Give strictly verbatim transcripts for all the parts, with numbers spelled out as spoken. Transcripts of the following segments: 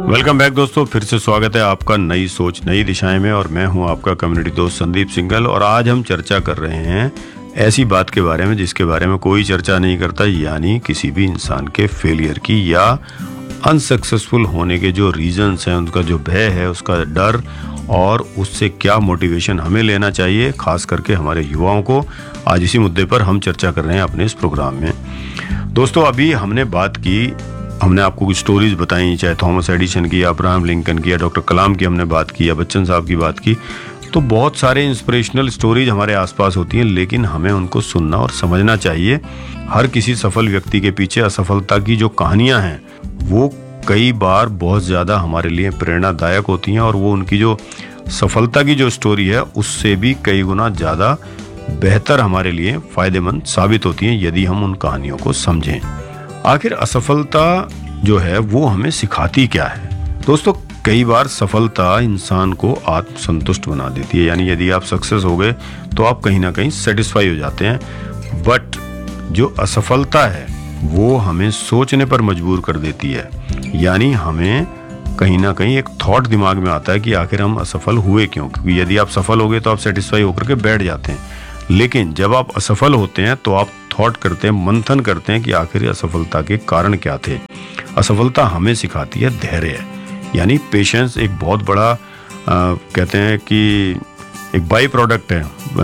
Welcome back दोस्तों, फिर से स्वागत है आपका नई सोच नई दिशाएं में। और मैं हूं आपका कम्युनिटी दोस्त संदीप सिंघल। और आज हम चर्चा कर रहे हैं ऐसी बात के बारे में जिसके बारे में कोई चर्चा नहीं करता, यानी किसी भी इंसान के फेलियर की या अनसक्सेसफुल होने के जो रीजंस हैं, उनका जो भय है, उसका डर, और उससे क्या मोटिवेशन हमें लेना चाहिए, खास करके हमारे युवाओं को। आज इसी मुद्दे पर हम चर्चा कर रहे हैं अपने इस प्रोग्राम में। दोस्तों, अभी हमने बात की, हमने आपको कुछ स्टोरीज बताई, चाहे थॉमस एडिसन की या अब्राहम लिंकन की या डॉक्टर कलाम की हमने बात की या बच्चन साहब की बात की। तो बहुत सारे इंस्पिरेशनल स्टोरीज हमारे आसपास होती हैं, लेकिन हमें उनको सुनना और समझना चाहिए। हर किसी सफल व्यक्ति के पीछे असफलता की जो कहानियां हैं वो कई बार बहुत ज़्यादा हमारे लिए प्रेरणादायक होती हैं, और वो उनकी जो सफलता की जो स्टोरी है उससे भी कई गुना ज़्यादा बेहतर हमारे लिए फ़ायदेमंद साबित होती हैं यदि हम उन कहानियों को समझें। आखिर असफलता जो है वो हमें सिखाती क्या है? दोस्तों, कई बार सफलता इंसान को आत्मसंतुष्ट बना देती है, यानी यदि आप सक्सेस हो गए तो आप कहीं ना कहीं सेटिस्फाई हो जाते हैं। बट जो असफलता है वो हमें सोचने पर मजबूर कर देती है, यानी हमें कहीं ना कहीं एक थॉट दिमाग में आता है कि आखिर हम असफल हुए क्यों। क्योंकि यदि आप सफल हो गए तो आप सेटिस्फाई होकर के बैठ जाते हैं, लेकिन जब आप असफल होते हैं तो आप थॉट करते हैं, मंथन करते हैं कि आखिर असफलता के कारण क्या थे। असफलता हमें सिखाती है धैर्य, यानी पेशेंस। एक बहुत बड़ा आ, कहते हैं कि एक बाई प्रोडक्ट है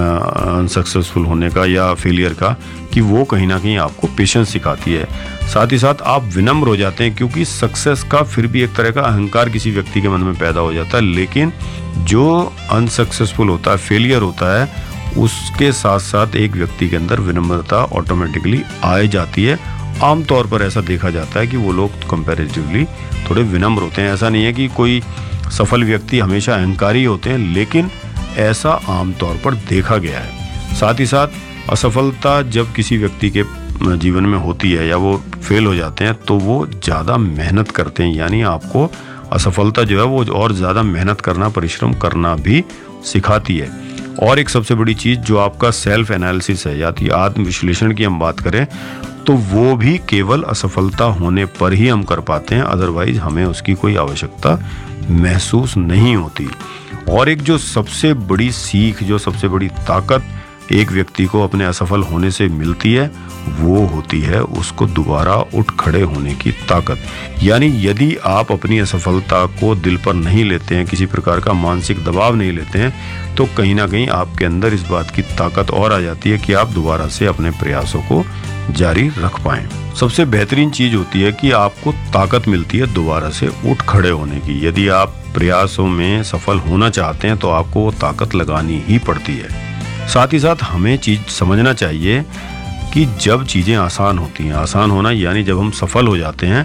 अनसक्सेसफुल होने का या फेलियर का, कि वो कहीं ना कहीं आपको पेशेंस सिखाती है। साथ ही साथ आप विनम्र हो जाते हैं, क्योंकि सक्सेस का फिर भी एक तरह का अहंकार किसी व्यक्ति के मन में पैदा हो जाता है, लेकिन जो अनसक्सेसफुल होता है, फेलियर होता है, उसके साथ साथ एक व्यक्ति के अंदर विनम्रता ऑटोमेटिकली आ जाती है। आमतौर पर ऐसा देखा जाता है कि वो लोग कंपैरेटिवली थोड़े विनम्र होते हैं। ऐसा नहीं है कि कोई सफल व्यक्ति हमेशा अहंकारी होते हैं, लेकिन ऐसा आमतौर पर देखा गया है। साथ ही साथ असफलता जब किसी व्यक्ति के जीवन में होती है या वो फेल हो जाते हैं तो वो ज़्यादा मेहनत करते हैं, यानी आपको असफलता जो है वो और ज़्यादा मेहनत करना, परिश्रम करना भी सिखाती है। और एक सबसे बड़ी चीज़ जो आपका सेल्फ एनालिसिस है, या कि आत्म विश्लेषण की हम बात करें, तो वो भी केवल असफलता होने पर ही हम कर पाते हैं, अदरवाइज हमें उसकी कोई आवश्यकता महसूस नहीं होती। और एक जो सबसे बड़ी सीख, जो सबसे बड़ी ताकत एक व्यक्ति को अपने असफल होने से मिलती है, वो होती है उसको दोबारा उठ खड़े होने की ताकत। यानी यदि आप अपनी असफलता को दिल पर नहीं लेते हैं, किसी प्रकार का मानसिक दबाव नहीं लेते हैं, तो कहीं ना कहीं आपके अंदर इस बात की ताकत और आ जाती है कि आप दोबारा से अपने प्रयासों को जारी रख पाएं। सबसे बेहतरीन चीज होती है कि आपको ताकत मिलती है दोबारा से उठ खड़े होने की। यदि आप प्रयासों में सफल होना चाहते हैं तो आपको वो ताकत लगानी ही पड़ती है। साथ ही साथ हमें चीज समझना चाहिए कि जब चीजें आसान होती हैं, आसान होना यानी जब हम सफल हो जाते हैं,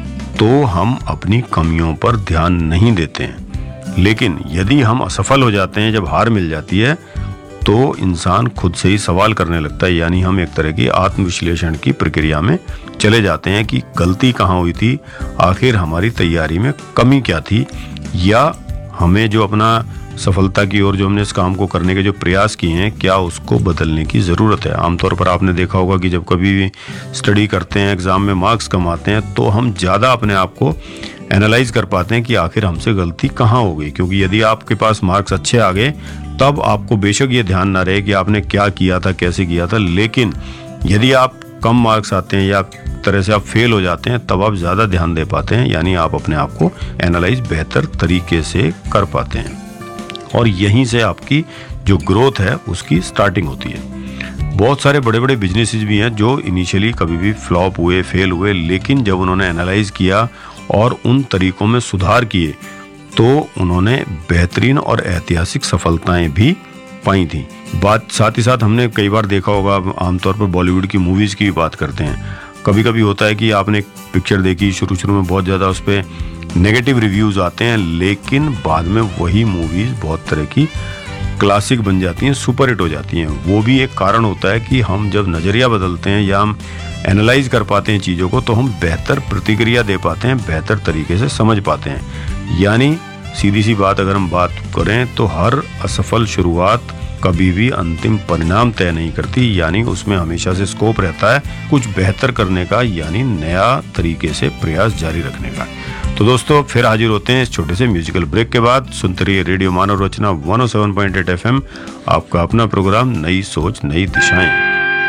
तो हम अपनी कमियों पर ध्यान नहीं देते हैं। लेकिन यदि हम असफल हो जाते हैं, जब हार मिल जाती है, तो इंसान खुद से ही सवाल करने लगता है, यानी हम एक तरह की आत्मविश्लेषण की प्रक्रिया में चले जाते हैं कि गलती कहाँ हुई थी, आखिर हमारी तैयारी में कमी क्या थी, या हमें जो अपना सफलता की ओर जो हमने इस काम को करने के जो प्रयास किए हैं, क्या उसको बदलने की ज़रूरत है। आमतौर पर आपने देखा होगा कि जब कभी भी स्टडी करते हैं, एग्ज़ाम में मार्क्स कम आते हैं, तो हम ज़्यादा अपने आप को एनालाइज कर पाते हैं कि आखिर हमसे गलती कहाँ हो गई। क्योंकि यदि आपके पास मार्क्स अच्छे आ गए तब आपको बेशक ये ध्यान ना रहे कि आपने क्या किया था, कैसे किया था, लेकिन यदि आप कम मार्क्स आते हैं या तरह से आप फेल हो जाते हैं, तब आप ज़्यादा ध्यान दे पाते हैं, यानी आप अपने आप को एनालाइज बेहतर तरीके से कर पाते हैं। और यहीं से आपकी जो ग्रोथ है उसकी स्टार्टिंग होती है। बहुत सारे बड़े बड़े बिजनेसेस भी हैं जो इनिशियली कभी भी फ्लॉप हुए, फेल हुए, लेकिन जब उन्होंने एनालाइज किया और उन तरीकों में सुधार किए तो उन्होंने बेहतरीन और ऐतिहासिक सफलताएं भी पाई थी। बात साथ ही साथ हमने कई बार देखा होगा, आमतौर पर बॉलीवुड की मूवीज़ की भी बात करते हैं। कभी कभी होता है कि आपने एक पिक्चर देखी, शुरू शुरू में बहुत ज़्यादा उस पर नेगेटिव रिव्यूज़ आते हैं, लेकिन बाद में वही मूवीज़ बहुत तरह की क्लासिक बन जाती हैं, सुपर हिट हो जाती हैं। वो भी एक कारण होता है कि हम जब नज़रिया बदलते हैं या हम एनालाइज कर पाते हैं चीज़ों को, तो हम बेहतर प्रतिक्रिया दे पाते हैं, बेहतर तरीके से समझ पाते हैं। यानी सीधी सी बात अगर हम बात करें तो हर असफल शुरुआत कभी भी अंतिम परिणाम तय नहीं करती, यानी उसमें हमेशा से स्कोप रहता है कुछ बेहतर करने का, यानी नया तरीके से प्रयास जारी रखने का। तो दोस्तों फिर हाजिर होते हैं इस छोटे से म्यूजिकल ब्रेक के बाद। सुनते रहिए रेडियो मानव रचना one O seven point eight F M, आपका अपना प्रोग्राम नई सोच नई दिशाएं।